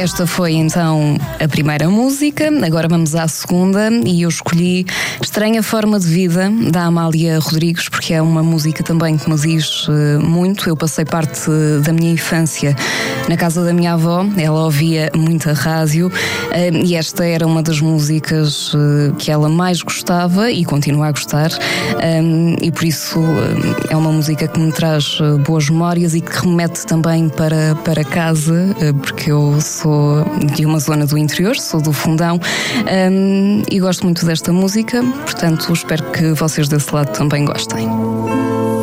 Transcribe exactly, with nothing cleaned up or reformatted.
Esta foi então a primeira música, agora vamos à segunda e eu escolhi Estranha Forma de Vida, da Amália Rodrigues, porque é uma música também que me diz muito. Eu passei parte da minha infância na casa da minha avó, ela ouvia muita rádio e esta era uma das músicas que ela mais gostava e continua a gostar, e por isso é uma música que me traz boas memórias e que remete também para, para casa, porque eu sou de uma zona do interior, sou do Fundão, um, e gosto muito desta música, portanto espero que vocês desse lado também gostem.